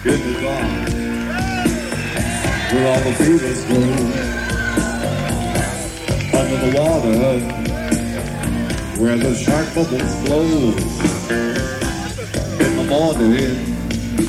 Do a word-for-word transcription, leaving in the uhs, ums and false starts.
in the dark, where all the feelings go, under the water, where the shark bubbles flow, in the morning,